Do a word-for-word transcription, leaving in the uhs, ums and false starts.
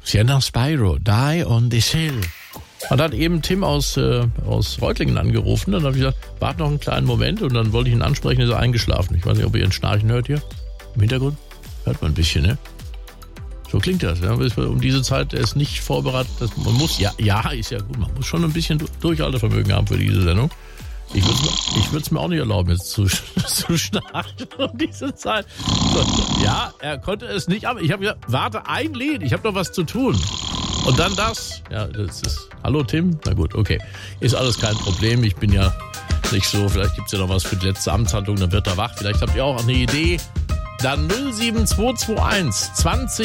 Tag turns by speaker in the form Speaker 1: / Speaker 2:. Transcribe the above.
Speaker 1: Sienna Spyro, Die on this Hill. Und dann hat eben Tim aus, äh, aus Reutlingen angerufen. Dann habe ich gesagt, warte noch einen kleinen Moment. Und dann wollte ich ihn ansprechen, ist er eingeschlafen. Ich weiß nicht, ob ihr ihn schnarchen hört hier. Im Hintergrund hört man ein bisschen, ne? So klingt das. Ja. Um diese Zeit, er ist nicht vorbereitet. Das, man muss, ja, ja, ist ja gut. Man muss schon ein bisschen Durchhaltevermögen haben für diese Sendung. Ich würde es ich würd's mir auch nicht erlauben, jetzt zu, zu schnarchen um diese Zeit. So, ja, er konnte es nicht, aber ich habe gesagt, warte, ein Lied, ich habe noch was zu tun. Und dann das. Ja, das ist, hallo Tim? Na gut, okay. Ist alles kein Problem, ich bin ja nicht so, vielleicht gibt es ja noch was für die letzte Amtshandlung, dann wird er wach. Vielleicht habt ihr auch eine Idee. Dann null sieben zwei zwei eins zwanzig